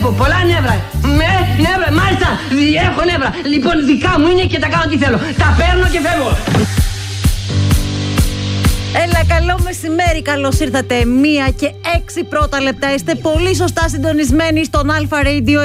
Έχω πολλά νεύρα. Νεύρα, μάλιστα. Έχω νεύρα. Λοιπόν, δικά μου είναι και τα κάνω τι θέλω. Τα παίρνω και φεύγω. Έλα, καλό μεσημέρι, καλώς ήρθατε. 1:06 πρώτα λεπτά. Είστε πολύ σωστά συντονισμένοι στον Αλφα Radio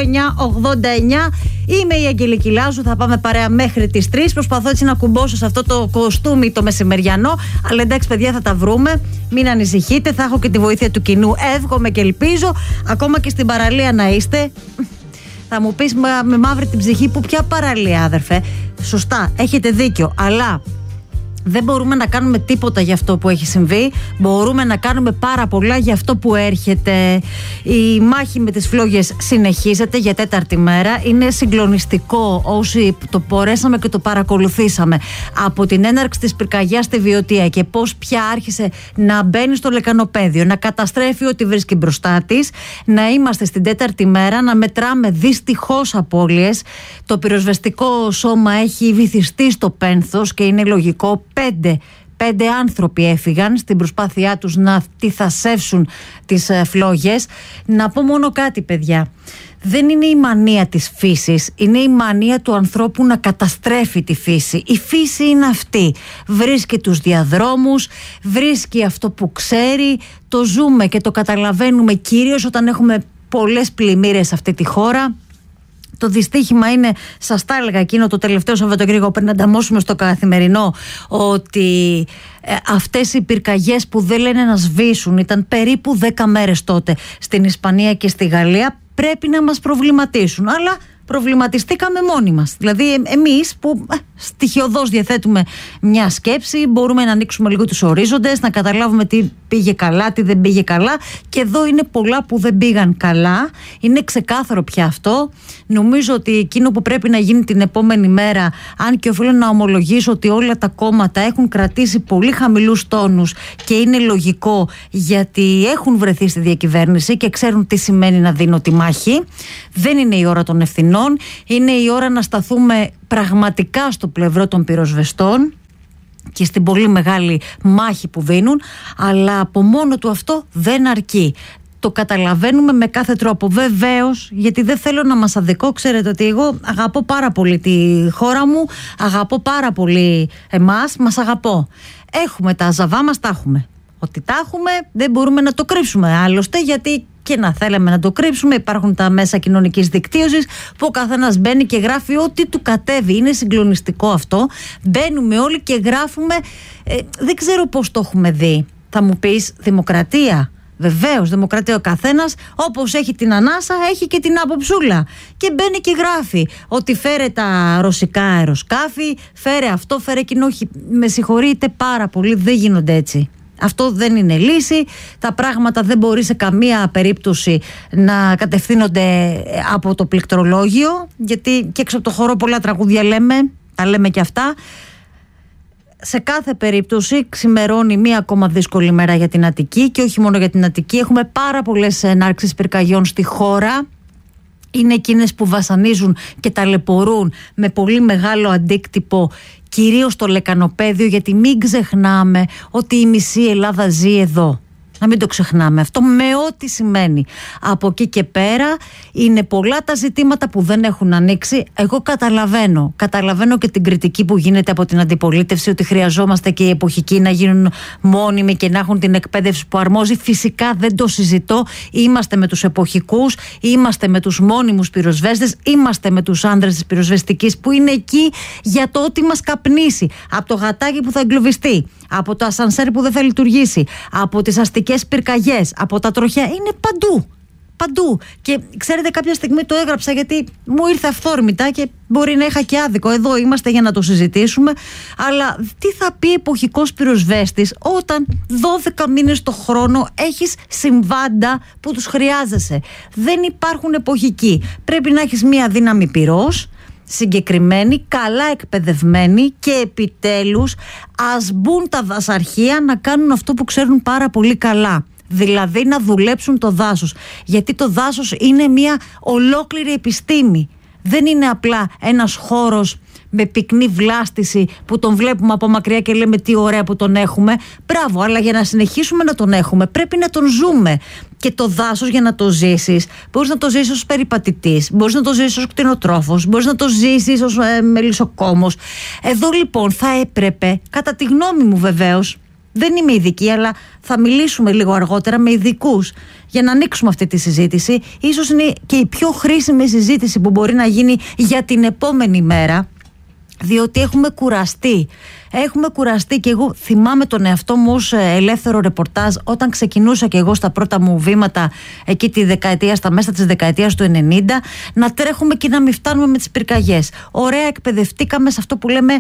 989. Είμαι η Αγγελική Λάζου, θα πάμε παρέα μέχρι τις 3. Προσπαθώ έτσι να κουμπώσω σε αυτό το κοστούμι το μεσημεριανό. Αλλά εντάξει, παιδιά, θα τα βρούμε. Μην ανησυχείτε, θα έχω και τη βοήθεια του κοινού. Εύχομαι και ελπίζω, ακόμα και στην παραλία να είστε. Θα μου πεις με μαύρη την ψυχή, που ποια παραλία, άδερφε? Σωστά, έχετε δίκιο, αλλά δεν μπορούμε να κάνουμε τίποτα για αυτό που έχει συμβεί. Μπορούμε να κάνουμε πάρα πολλά για αυτό που έρχεται. Η μάχη με τις φλόγες συνεχίζεται για τέταρτη μέρα. Είναι συγκλονιστικό όσοι το μπορέσαμε και το παρακολουθήσαμε από την έναρξη της πυρκαγιάς στη Βιωτία και πώς πια άρχισε να μπαίνει στο λεκανοπέδιο, να καταστρέφει ό,τι βρίσκει μπροστά της. Να είμαστε στην τέταρτη μέρα, να μετράμε δυστυχώς απώλειες. Το πυροσβεστικό σώμα έχει βυθιστεί στο πένθος και είναι λογικό. Πέντε άνθρωποι έφυγαν στην προσπάθειά τους να τυθασεύσουν τις φλόγες. Να πω μόνο κάτι, παιδιά. Δεν είναι η μανία της φύσης, είναι η μανία του ανθρώπου να καταστρέφει τη φύση. Η φύση είναι αυτή. Βρίσκει τους διαδρόμους, βρίσκει αυτό που ξέρει. Το ζούμε και το καταλαβαίνουμε κυρίως όταν έχουμε πολλές πλημμύρες σε αυτή τη χώρα. Το δυστύχημα είναι, σας τα έλεγα εκείνο το τελευταίο Σαββατοκύριακο πριν ανταμώσουμε στο καθημερινό, ότι αυτές οι πυρκαγιές που δεν λένε να σβήσουν, ήταν περίπου 10 μέρες τότε στην Ισπανία και στη Γαλλία, πρέπει να μας προβληματίσουν. Αλλά προβληματιστήκαμε μόνοι μας. Δηλαδή εμείς που στοιχειωδώς διαθέτουμε μια σκέψη, μπορούμε να ανοίξουμε λίγο τους ορίζοντες, να καταλάβουμε τι πήγε καλά, τι δεν πήγε καλά. Και εδώ είναι πολλά που δεν πήγαν καλά. Είναι ξεκάθαρο πια αυτό. Νομίζω ότι εκείνο που πρέπει να γίνει την επόμενη μέρα, αν και οφείλω να ομολογήσω ότι όλα τα κόμματα έχουν κρατήσει πολύ χαμηλούς τόνους και είναι λογικό, γιατί έχουν βρεθεί στη διακυβέρνηση και ξέρουν τι σημαίνει να δίνω τη μάχη. Δεν είναι η ώρα των ευθυνών. Είναι η ώρα να σταθούμε πραγματικά στο πλευρό των πυροσβεστών και στην πολύ μεγάλη μάχη που δίνουν, αλλά από μόνο του αυτό δεν αρκεί. Το καταλαβαίνουμε με κάθε τρόπο, βεβαίως, γιατί δεν θέλω να μας αδικό. Ξέρετε ότι εγώ αγαπώ πάρα πολύ τη χώρα μου, αγαπώ πάρα πολύ εμάς, μας αγαπώ. Έχουμε τα ζαβά μας, τα έχουμε. Ότι τα έχουμε δεν μπορούμε να το κρύψουμε, άλλωστε, γιατί και να θέλαμε να το κρύψουμε, υπάρχουν τα μέσα κοινωνικής δικτύωσης που ο καθένας μπαίνει και γράφει ό,τι του κατέβει. Είναι συγκλονιστικό αυτό. Μπαίνουμε όλοι και γράφουμε. Δεν ξέρω πώς το έχουμε δει. Θα μου πεις, δημοκρατία. Βεβαίως, δημοκρατία. Ο καθένας, όπως έχει την ανάσα, έχει και την άποψούλα. Και μπαίνει και γράφει ότι φέρε τα ρωσικά αεροσκάφη, φέρε αυτό, φέρε εκείνο. Όχι, με συγχωρείτε πάρα πολύ, δεν γίνονται έτσι. Αυτό δεν είναι λύση. Τα πράγματα δεν μπορεί σε καμία περίπτωση να κατευθύνονται από το πληκτρολόγιο, γιατί και έξω από το χώρο πολλά τραγούδια λέμε, τα λέμε και αυτά. Σε κάθε περίπτωση ξημερώνει μία ακόμα δύσκολη μέρα για την Αττική, και όχι μόνο για την Αττική. Έχουμε πάρα πολλές ενάρξεις πυρκαγιών στη χώρα. Είναι εκείνες που βασανίζουν και ταλαιπωρούν με πολύ μεγάλο αντίκτυπο, κυρίως στο λεκανοπέδιο, γιατί μην ξεχνάμε ότι η μισή Ελλάδα ζει εδώ. Να μην το ξεχνάμε αυτό, με ό,τι σημαίνει. Από εκεί και πέρα είναι πολλά τα ζητήματα που δεν έχουν ανοίξει. Εγώ καταλαβαίνω και την κριτική που γίνεται από την αντιπολίτευση, ότι χρειαζόμαστε και οι εποχικοί να γίνουν μόνιμοι και να έχουν την εκπαίδευση που αρμόζει. Φυσικά δεν το συζητώ. Είμαστε με τους εποχικούς, είμαστε με τους μόνιμους πυροσβέστες, είμαστε με τους άντρες της πυροσβεστικής που είναι εκεί για το ότι μας καπνίσει. Από το γατάκι που θα εγκλωβιστεί, από το ασανσέρ που δεν θα λειτουργήσει, από τις αστικές πυρκαγιές, από τα τροχιά. Είναι παντού. Και ξέρετε, κάποια στιγμή το έγραψα γιατί μου ήρθε αυθόρμητα και μπορεί να είχα και άδικο. Εδώ είμαστε για να το συζητήσουμε. Αλλά τι θα πει εποχικός πυροσβέστης όταν 12 μήνες το χρόνο έχεις συμβάντα που τους χρειάζεσαι? Δεν υπάρχουν εποχικοί. Πρέπει να έχεις μία δύναμη πυρός, συγκεκριμένοι, καλά εκπαιδευμένοι, και επιτέλους ας μπουν τα δασαρχεία να κάνουν αυτό που ξέρουν πάρα πολύ καλά. Δηλαδή να δουλέψουν το δάσος. Γιατί το δάσος είναι μια ολόκληρη επιστήμη. Δεν είναι απλά ένας χώρος με πυκνή βλάστηση που τον βλέπουμε από μακριά και λέμε τι ωραία που τον έχουμε. Μπράβο, αλλά για να συνεχίσουμε να τον έχουμε πρέπει να τον ζούμε. Και το δάσος, για να το ζήσεις, μπορείς να το ζήσεις ως περιπατητής, μπορείς να το ζήσεις ως κτηνοτρόφος, μπορείς να το ζήσεις ως μελισσοκόμος. Εδώ λοιπόν θα έπρεπε, κατά τη γνώμη μου βεβαίως, δεν είμαι ειδική, αλλά θα μιλήσουμε λίγο αργότερα με ειδικούς για να ανοίξουμε αυτή τη συζήτηση. Ίσως είναι και η πιο χρήσιμη συζήτηση που μπορεί να γίνει για την επόμενη μέρα, διότι έχουμε κουραστεί. Έχουμε κουραστεί και εγώ θυμάμαι τον εαυτό μου ως ελεύθερο ρεπορτάζ όταν ξεκινούσα και εγώ στα πρώτα μου βήματα εκεί τη δεκαετία, στα μέσα της δεκαετίας του 90, να τρέχουμε και να μην φτάνουμε με τις πυρκαγιές. Ωραία, εκπαιδευτήκαμε σε αυτό που λέμε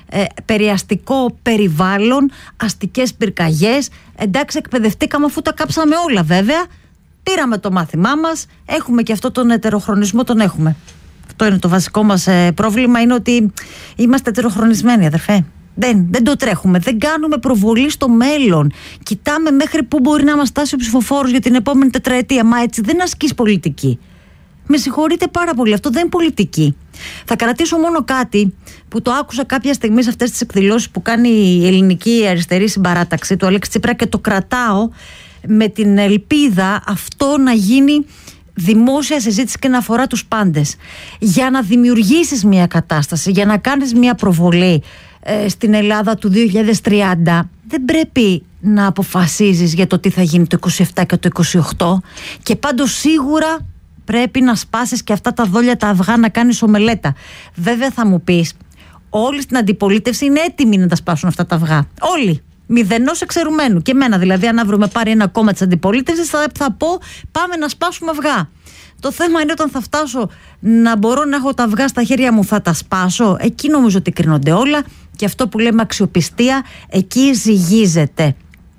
περιαστικό περιβάλλον, αστικές πυρκαγιές. Εντάξει, εκπαιδευτήκαμε αφού τα κάψαμε όλα βέβαια. Πήραμε το μάθημά μας, έχουμε και αυτό τον ετεροχρονισμό, τον έχουμε. Αυτό είναι το βασικό μας πρόβλημα, είναι ότι είμαστε ετεροχρονισμένοι, αδερφέ. Δεν το τρέχουμε, δεν κάνουμε προβολή στο μέλλον. Κοιτάμε μέχρι πού μπορεί να μας φτάσει ο ψηφοφόρος για την επόμενη τετραετία. Μα έτσι δεν ασκείς πολιτική. Με συγχωρείτε πάρα πολύ, αυτό δεν είναι πολιτική. Θα κρατήσω μόνο κάτι που το άκουσα κάποια στιγμή σε αυτές τις εκδηλώσεις που κάνει η ελληνική αριστερή συμπαράταξη του Αλέξη Τσίπρα και το κρατάω με την ελπίδα αυτό να γίνει δημόσια συζήτηση και να αφορά τους πάντες. Για να δημιουργήσεις μια κατάσταση, για να κάνεις μια προβολή στην Ελλάδα του 2030, δεν πρέπει να αποφασίζεις για το τι θα γίνει το 27 και το 28, και πάντως σίγουρα πρέπει να σπάσεις και αυτά τα δόλια τα αυγά, να κάνεις ομελέτα. Βέβαια θα μου πεις, όλοι στην αντιπολίτευση είναι έτοιμοι να τα σπάσουν αυτά τα αυγά. Όλοι. Μηδενός εξαιρουμένου. Και εμένα δηλαδή, αν αύριο με πάρει ένα κόμμα της αντιπολίτευσης, θα πω πάμε να σπάσουμε αυγά. Το θέμα είναι όταν θα φτάσω να μπορώ να έχω τα αυγά στα χέρια μου, θα τα σπάσω. Εκεί νομίζω ότι κρίνονται όλα, και αυτό που λέμε αξιοπιστία, εκεί ζυγίζεται.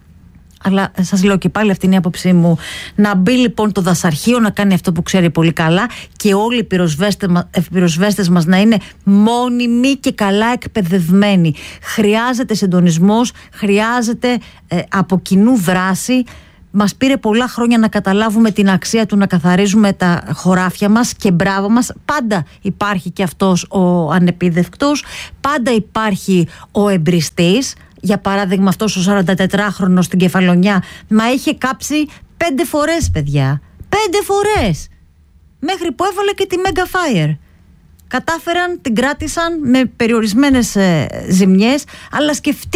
Αλλά σας λέω και πάλι, αυτή είναι η άποψή μου. Να μπει λοιπόν το δασαρχείο να κάνει αυτό που ξέρει πολύ καλά, και όλοι οι πυροσβέστες μας να είναι μόνιμοι και καλά εκπαιδευμένοι. Χρειάζεται συντονισμός, χρειάζεται από κοινού δράση. Μας πήρε πολλά χρόνια να καταλάβουμε την αξία του να καθαρίζουμε τα χωράφια μας, και μπράβο μας. Πάντα υπάρχει και αυτός ο ανεπίδευκτος, πάντα υπάρχει ο εμπριστής. Για παράδειγμα, αυτός ο 44χρονος στην Κεφαλονιά, μα είχε κάψει 5 φορές, παιδιά. 5 φορές! Μέχρι που έβαλε και τη Mega Fire. Κατάφεραν, την κράτησαν με περιορισμένες ζημιές, αλλά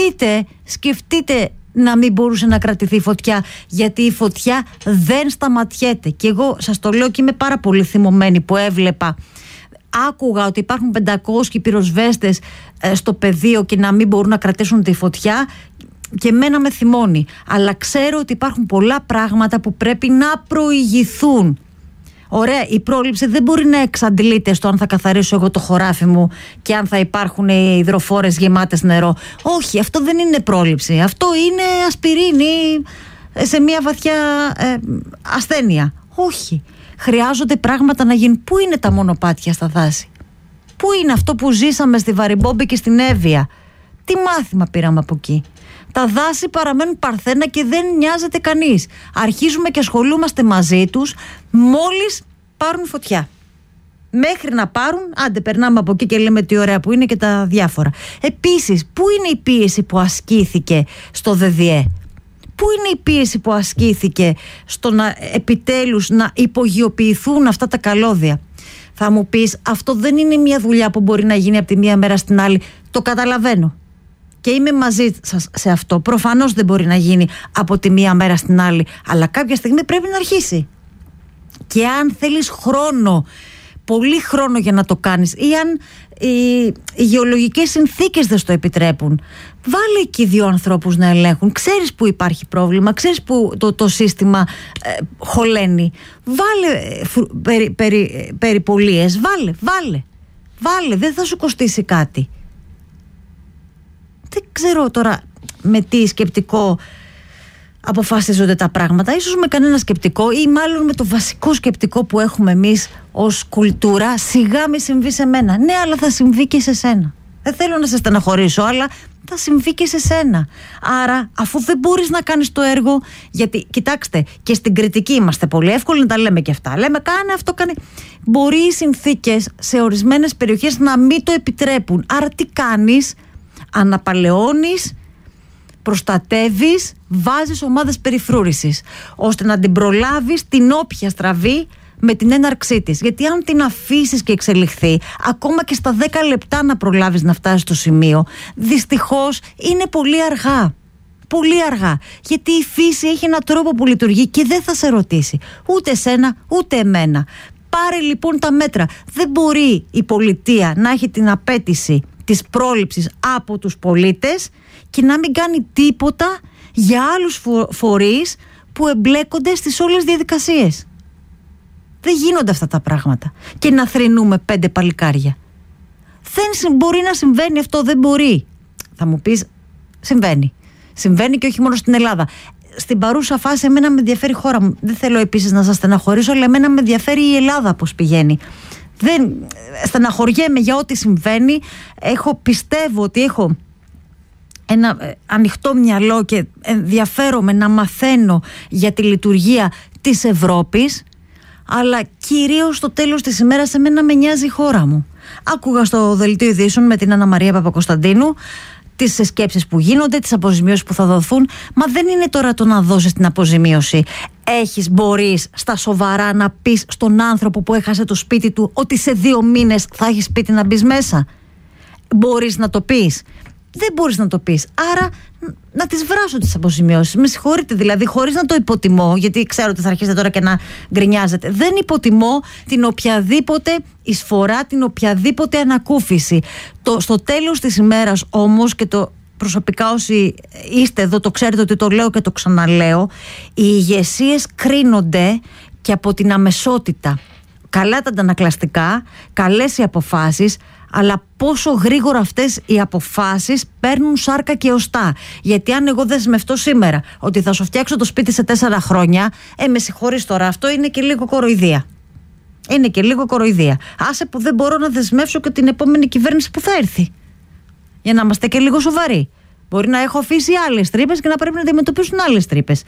σκεφτείτε να μην μπορούσε να κρατηθεί η φωτιά, γιατί η φωτιά δεν σταματιέται. Και εγώ σας το λέω και είμαι πάρα πολύ θυμωμένη που άκουγα ότι υπάρχουν 500 πυροσβέστες στο πεδίο και να μην μπορούν να κρατήσουν τη φωτιά, και εμένα με θυμώνει. Αλλά ξέρω ότι υπάρχουν πολλά πράγματα που πρέπει να προηγηθούν. Ωραία, η πρόληψη δεν μπορεί να εξαντλείται στο αν θα καθαρίσω εγώ το χωράφι μου και αν θα υπάρχουν οι υδροφόρες γεμάτες νερό. Όχι, αυτό δεν είναι πρόληψη. Αυτό είναι ασπιρίνη σε μια βαθιά ασθένεια. Όχι. Χρειάζονται πράγματα να γίνουν. Πού είναι τα μονοπάτια στα δάση? Πού είναι αυτό που ζήσαμε στη Βαριμπόμπη και στην Εύβοια? Τι μάθημα πήραμε από εκεί? Τα δάση παραμένουν παρθένα και δεν νοιάζεται κανείς. Αρχίζουμε και ασχολούμαστε μαζί τους μόλις πάρουν φωτιά. Μέχρι να πάρουν, άντε περνάμε από εκεί και λέμε τι ωραία που είναι και τα διάφορα. Επίσης, πού είναι η πίεση που ασκήθηκε στο ΔΔΕ? Πού είναι η πίεση που ασκήθηκε στο να επιτέλους να υπογειοποιηθούν αυτά τα καλώδια? Θα μου πεις, αυτό δεν είναι μια δουλειά που μπορεί να γίνει από τη μία μέρα στην άλλη. Το καταλαβαίνω και είμαι μαζί σας σε αυτό. Προφανώς δεν μπορεί να γίνει από τη μία μέρα στην άλλη, αλλά κάποια στιγμή πρέπει να αρχίσει. Και αν θέλεις χρόνο, πολύ χρόνο για να το κάνεις, ή αν οι γεωλογικές συνθήκες δεν στο επιτρέπουν, βάλε εκεί 2 ανθρώπους να ελέγχουν. Ξέρεις που υπάρχει πρόβλημα, ξέρεις που το σύστημα χωλαίνει. Βάλε περιπολίες, βάλε, δεν θα σου κοστίσει κάτι. Δεν ξέρω τώρα με τι σκεπτικό αποφασίζονται τα πράγματα. Ίσως με κανένα σκεπτικό, ή μάλλον με το βασικό σκεπτικό που έχουμε εμείς ως κουλτούρα, σιγά μη συμβεί σε μένα. Ναι, αλλά θα συμβεί και σε σένα. Δεν θέλω να σε στεναχωρήσω, αλλά θα συμβεί και σε σένα. Άρα, αφού δεν μπορείς να κάνεις το έργο, γιατί κοιτάξτε, και στην κριτική είμαστε πολύ εύκολοι να τα λέμε και αυτά. Λέμε, κάνε αυτό, κάνε. Μπορεί οι συνθήκες σε ορισμένες περιοχές να μην το επιτρέπουν. Άρα, τι κάνεις? Αναπαλαιώνεις, προστατεύεις, βάζεις ομάδες περιφρούρησης, ώστε να την προλάβεις την όποια στραβή με την έναρξή της. Γιατί αν την αφήσεις και εξελιχθεί, ακόμα και στα 10 λεπτά να προλάβεις να φτάσεις στο σημείο, δυστυχώς είναι πολύ αργά. Πολύ αργά. Γιατί η φύση έχει έναν τρόπο που λειτουργεί και δεν θα σε ρωτήσει. Ούτε εσένα, ούτε εμένα. Πάρε λοιπόν τα μέτρα. Δεν μπορεί η πολιτεία να έχει την απέτηση της πρόληψης από τους πολίτες και να μην κάνει τίποτα για άλλους φορείς που εμπλέκονται στις όλες διαδικασίες. Δεν γίνονται αυτά τα πράγματα. Και να θρηνούμε 5 παλικάρια. Δεν μπορεί να συμβαίνει αυτό, δεν μπορεί. Θα μου πεις, συμβαίνει. Συμβαίνει και όχι μόνο στην Ελλάδα. Στην παρούσα φάση εμένα με ενδιαφέρει η χώρα μου. Δεν θέλω επίσης να σας στεναχωρήσω, αλλά εμένα με ενδιαφέρει η Ελλάδα πώς πηγαίνει. Δεν στεναχωριέμαι για ό,τι συμβαίνει. Πιστεύω ότι έχω ένα ανοιχτό μυαλό και ενδιαφέρομαι να μαθαίνω για τη λειτουργία της Ευρώπης, αλλά κυρίως στο τέλος της ημέρας εμένα με νοιάζει η χώρα μου. Άκουγα στο δελτίο ειδήσεων με την Άννα Μαρία Παπακοσταντίνου τις σκέψεις που γίνονται, τις αποζημιώσεις που θα δοθούν. Μα δεν είναι τώρα το να δώσεις την αποζημίωση. Μπορείς στα σοβαρά να πεις στον άνθρωπο που έχασε το σπίτι του ότι σε 2 μήνες θα έχει σπίτι να μπεις μέσα? Μπορείς να το πεις? Δεν μπορείς να το πεις. Άρα να τις βράσω τις αποζημιώσεις. Με συγχωρείτε δηλαδή, χωρίς να το υποτιμώ, γιατί ξέρω ότι θα αρχίσετε τώρα και να γκρινιάζετε. Δεν υποτιμώ την οποιαδήποτε εισφορά, την οποιαδήποτε ανακούφιση. Στο τέλος της ημέρας όμως, και το προσωπικά όσοι είστε εδώ το ξέρετε ότι το λέω και το ξαναλέω, οι ηγεσίες κρίνονται και από την αμεσότητα. Καλά τα αντανακλαστικά, καλές οι αποφάσεις, αλλά πόσο γρήγορα αυτές οι αποφάσεις παίρνουν σάρκα και οστά. Γιατί αν εγώ δεσμευτώ σήμερα ότι θα σου φτιάξω το σπίτι σε 4 χρόνια, με συγχωρείς τώρα, αυτό είναι και λίγο κοροϊδία. Είναι και λίγο κοροϊδία. Άσε που δεν μπορώ να δεσμεύσω και την επόμενη κυβέρνηση που θα έρθει. Για να είμαστε και λίγο σοβαροί. Μπορεί να έχω αφήσει άλλες τρύπες και να πρέπει να αντιμετωπίσουν άλλες τρύπες.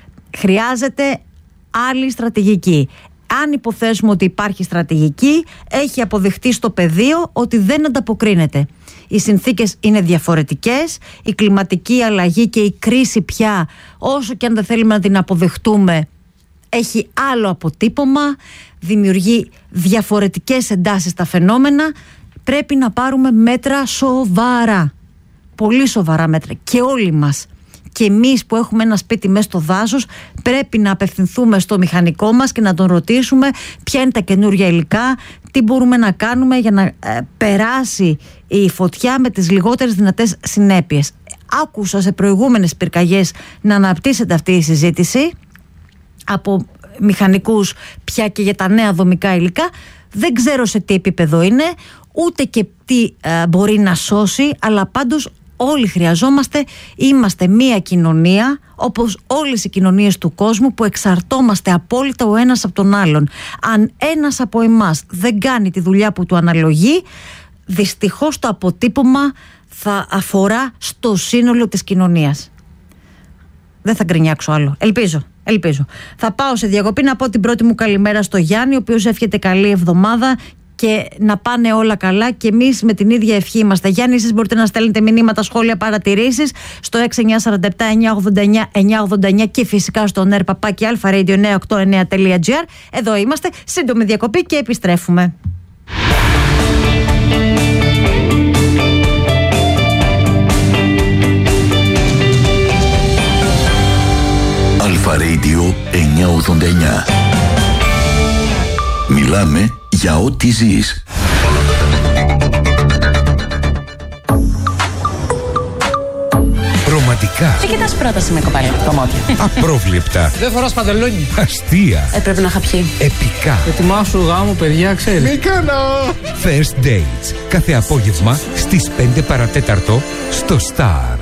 Χρειάζεται άλλη στρατηγική. Αν υποθέσουμε ότι υπάρχει στρατηγική, έχει αποδειχτεί στο πεδίο ότι δεν ανταποκρίνεται. Οι συνθήκες είναι διαφορετικές, η κλιματική αλλαγή και η κρίση πια, όσο και αν δεν θέλουμε να την αποδεχτούμε, έχει άλλο αποτύπωμα, δημιουργεί διαφορετικές εντάσεις στα φαινόμενα. Πρέπει να πάρουμε μέτρα σοβαρά, πολύ σοβαρά μέτρα, και όλοι μας. Και εμείς που έχουμε ένα σπίτι μέσα στο δάσος πρέπει να απευθυνθούμε στο μηχανικό μας και να τον ρωτήσουμε ποια είναι τα καινούργια υλικά, τι μπορούμε να κάνουμε για να περάσει η φωτιά με τις λιγότερες δυνατές συνέπειες. Άκουσα σε προηγούμενες πυρκαγιές να αναπτύσσεται αυτή η συζήτηση από μηχανικούς πια και για τα νέα δομικά υλικά. Δεν ξέρω σε τι επίπεδο είναι, ούτε και τι μπορεί να σώσει, αλλά πάντως όλοι χρειαζόμαστε, είμαστε μία κοινωνία, όπως όλες οι κοινωνίες του κόσμου, που εξαρτώμαστε απόλυτα ο ένας από τον άλλον. Αν ένας από εμάς δεν κάνει τη δουλειά που του αναλογεί, δυστυχώς το αποτύπωμα θα αφορά στο σύνολο της κοινωνίας. Δεν θα γκρινιάξω άλλο. Ελπίζω. Θα πάω σε διακοπή να πω την πρώτη μου καλημέρα στο Γιάννη, ο οποίος εύχεται καλή εβδομάδα και να πάνε όλα καλά, και εμείς με την ίδια ευχή είμαστε. Γιάννη, εσείς μπορείτε να στέλνετε μηνύματα, σχόλια, παρατηρήσεις στο 6947-989-989 και φυσικά στο nerpapakialfaradio989.gr. Εδώ είμαστε, σύντομη διακοπή και επιστρέφουμε. Αλφα Radio 989. Μιλάμε για ό,τι ζεις. Ρομαντικά. Τι κοιτάς πρόταση με κοπέλα? Τα μάτια. Απρόβλεπτα. Δεν φοράς παντελόνι. Αστεία. Πρέπει να είχα πιει. Επικά. Ετοιμάσου γάμο, παιδιά, ξέρεις. Μη κάνω. First Dates. Κάθε απόγευμα στις 5 παρατέταρτο στο Star.